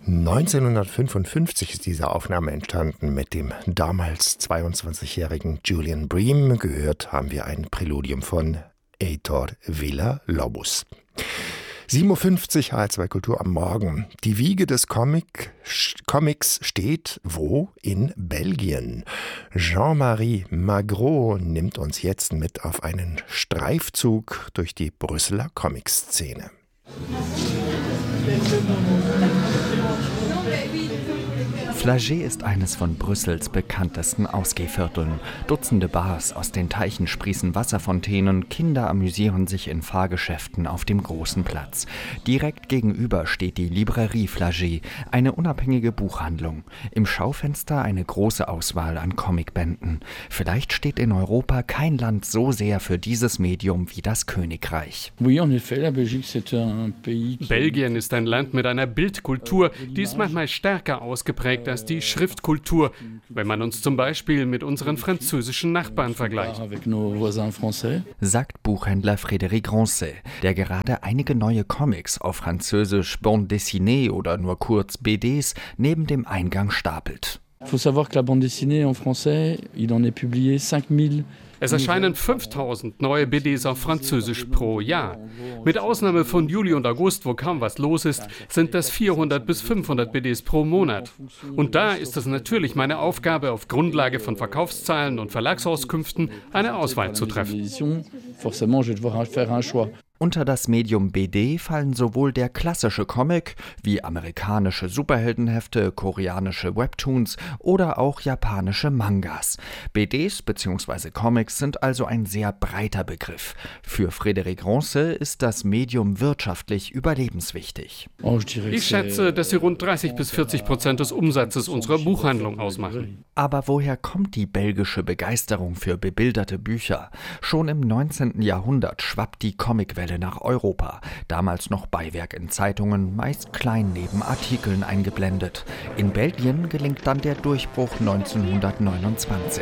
1955 ist diese Aufnahme entstanden mit dem damals 22-jährigen Julian Bream. Gehört haben wir ein Präludium von Heitor Villa-Lobos. 7.50 Uhr, H2 Kultur am Morgen. Die Wiege des Comics steht wo? In Belgien. Jean-Marie Magro nimmt uns jetzt mit auf einen Streifzug durch die Brüsseler Comic-Szene. Flagey ist eines von Brüssels bekanntesten Ausgehvierteln. Dutzende Bars, aus den Teichen sprießen Wasserfontänen, Kinder amüsieren sich in Fahrgeschäften auf dem großen Platz. Direkt gegenüber steht die Librairie Flagey, eine unabhängige Buchhandlung. Im Schaufenster eine große Auswahl an Comicbänden. Vielleicht steht in Europa kein Land so sehr für dieses Medium wie das Königreich. Belgien ist ein Land mit einer Bildkultur, die ist manchmal stärker ausgeprägt als die Schriftkultur, wenn man uns zum Beispiel mit unseren französischen Nachbarn vergleicht. Sagt Buchhändler Frédéric Groncet, der gerade einige neue Comics auf Französisch Bande dessinée oder nur kurz BDs neben dem Eingang stapelt. Il faut savoir que la bande dessinée en français, il en est publié 5000. Es erscheinen 5000 neue BDs auf Französisch pro Jahr. Mit Ausnahme von Juli und August, wo kaum was los ist, sind das 400 bis 500 BDs pro Monat. Und da ist es natürlich meine Aufgabe, auf Grundlage von Verkaufszahlen und Verlagsauskünften eine Auswahl zu treffen. Unter das Medium BD fallen sowohl der klassische Comic wie amerikanische Superheldenhefte, koreanische Webtoons oder auch japanische Mangas. BDs bzw. Comics sind also ein sehr breiter Begriff. Für Frédéric Groncet ist das Medium wirtschaftlich überlebenswichtig. Ich schätze, dass sie rund 30-40% des Umsatzes unserer Buchhandlung ausmachen. Aber woher kommt die belgische Begeisterung für bebilderte Bücher? Schon im 19. Jahrhundert schwappt die Comicwelle nach Europa. Damals noch Beiwerk in Zeitungen, meist klein neben Artikeln eingeblendet. In Belgien gelingt dann der Durchbruch 1929.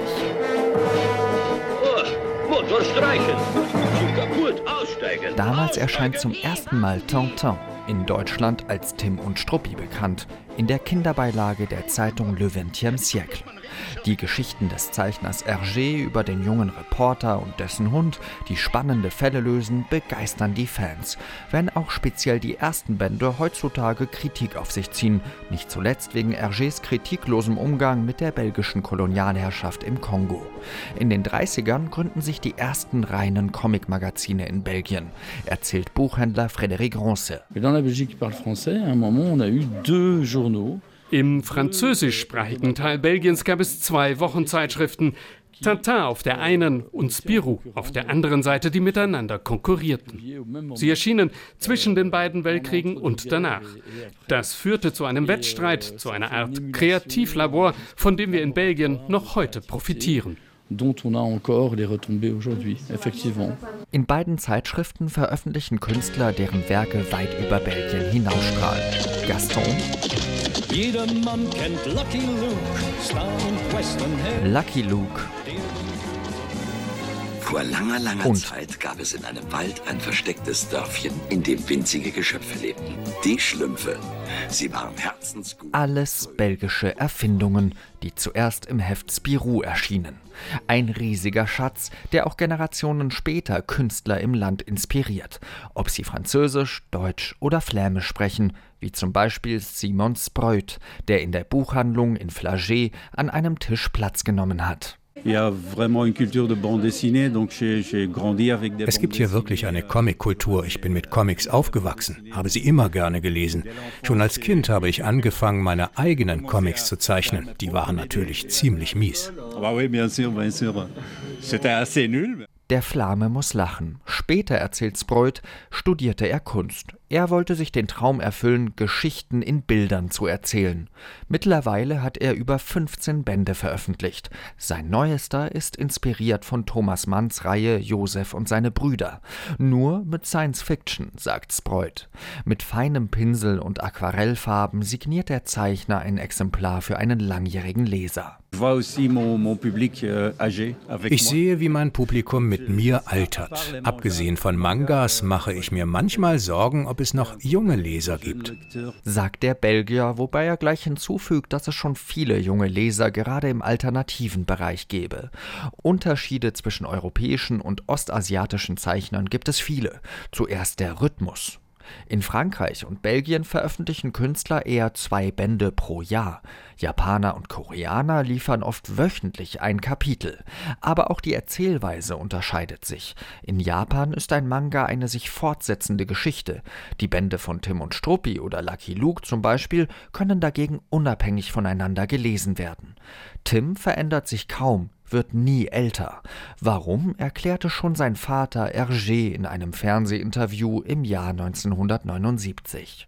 Motor streichen, kaputt, aussteigen. Damals erscheint zum ersten Mal Tintin, in Deutschland als Tim und Struppi bekannt, in der Kinderbeilage der Zeitung Le 20e Siècle. Die Geschichten des Zeichners Hergé über den jungen Reporter und dessen Hund, die spannende Fälle lösen, begeistern die Fans. Wenn auch speziell die ersten Bände heutzutage Kritik auf sich ziehen, nicht zuletzt wegen Hergés kritiklosem Umgang mit der belgischen Kolonialherrschaft im Kongo. In den 30ern gründen sich die ersten reinen Comicmagazine in Belgien, erzählt Buchhändler Frédéric Groncet. Im französischsprachigen Teil Belgiens gab es 2 Wochenzeitschriften, Tintin auf der einen und Spirou auf der anderen Seite, die miteinander konkurrierten. Sie erschienen zwischen den beiden Weltkriegen und danach. Das führte zu einem Wettstreit, zu einer Art Kreativlabor, von dem wir in Belgien noch heute profitieren. In beiden Zeitschriften veröffentlichen Künstler, deren Werke weit über Belgien hinausstrahlen. Gaston, Jedermann kennt Lucky Luke, Star und Westernheld. Lucky Luke. Vor langer Zeit gab es in einem Wald ein verstecktes Dörfchen, in dem winzige Geschöpfe lebten. Die Schlümpfe. Sie waren herzensgut. Alles belgische Erfindungen, die zuerst im Heft Spirou erschienen. Ein riesiger Schatz, der auch Generationen später Künstler im Land inspiriert. Ob sie Französisch, Deutsch oder Flämisch sprechen, wie zum Beispiel Simon Spreut, der in der Buchhandlung in Flagey an einem Tisch Platz genommen hat. Es gibt hier wirklich eine Comic-Kultur. Ich bin mit Comics aufgewachsen, habe sie immer gerne gelesen. Schon als Kind habe ich angefangen, meine eigenen Comics zu zeichnen. Die waren natürlich ziemlich mies. Der Flame muss lachen. Später, erzählt Spreut, studierte er Kunst. Er wollte sich den Traum erfüllen, Geschichten in Bildern zu erzählen. Mittlerweile hat er über 15 Bände veröffentlicht. Sein neuester ist inspiriert von Thomas Manns Reihe Josef und seine Brüder. Nur mit Science Fiction, sagt Spreut. Mit feinem Pinsel und Aquarellfarben signiert der Zeichner ein Exemplar für einen langjährigen Leser. Ich sehe, wie mein Publikum mit mir altert. Abgesehen von Mangas mache ich mir manchmal Sorgen, ob es noch junge Leser gibt. Sagt der Belgier, wobei er gleich hinzufügt, dass es schon viele junge Leser gerade im alternativen Bereich gäbe. Unterschiede zwischen europäischen und ostasiatischen Zeichnern gibt es viele. Zuerst der Rhythmus. In Frankreich und Belgien veröffentlichen Künstler eher 2 Bände pro Jahr. Japaner und Koreaner liefern oft wöchentlich ein Kapitel. Aber auch die Erzählweise unterscheidet sich. In Japan ist ein Manga eine sich fortsetzende Geschichte. Die Bände von Tim und Struppi oder Lucky Luke zum Beispiel können dagegen unabhängig voneinander gelesen werden. Tim verändert sich kaum, wird nie älter. Warum, erklärte schon sein Vater Hergé in einem Fernsehinterview im Jahr 1979.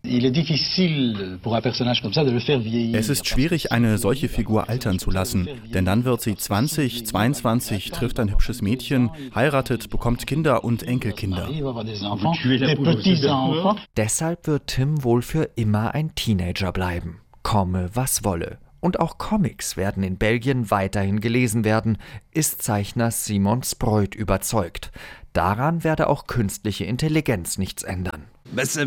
Es ist schwierig, eine solche Figur altern zu lassen, denn dann wird sie 20, 22, trifft ein hübsches Mädchen, heiratet, bekommt Kinder und Enkelkinder. Deshalb wird Tim wohl für immer ein Teenager bleiben, komme was wolle. Und auch Comics werden in Belgien weiterhin gelesen werden, ist Zeichner Simon Spreut überzeugt. Daran werde auch künstliche Intelligenz nichts ändern. Es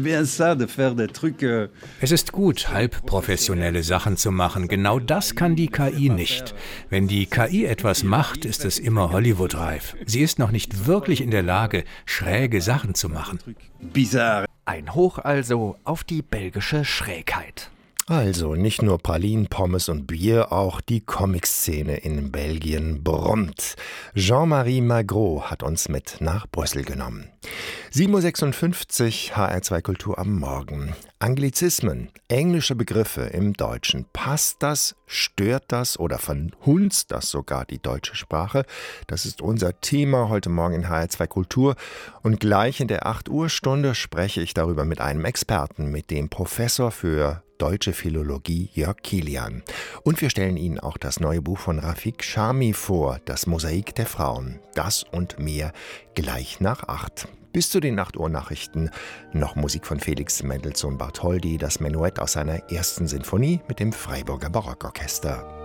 ist gut, halbprofessionelle Sachen zu machen. Genau das kann die KI nicht. Wenn die KI etwas macht, ist es immer Hollywood-reif. Sie ist noch nicht wirklich in der Lage, schräge Sachen zu machen. Ein Hoch also auf die belgische Schrägheit. Also nicht nur Pralinen, Pommes und Bier, auch die Comikszene in Belgien brummt. Jean-Marie Magro hat uns mit nach Brüssel genommen. 7.56 Uhr, HR2 Kultur am Morgen. Anglizismen, englische Begriffe im Deutschen. Passt das, stört das oder verhunzt das sogar die deutsche Sprache? Das ist unser Thema heute Morgen in HR2 Kultur. Und gleich in der 8 Uhr Stunde spreche ich darüber mit einem Experten, mit dem Professor für Deutsche Philologie Jörg Kilian. Und wir stellen Ihnen auch das neue Buch von Rafik Chami vor, Das Mosaik der Frauen. Das und mehr gleich nach 8. Bis zu den 8 Uhr Nachrichten noch Musik von Felix Mendelssohn Bartholdy, das Menuett aus seiner ersten Sinfonie mit dem Freiburger Barockorchester.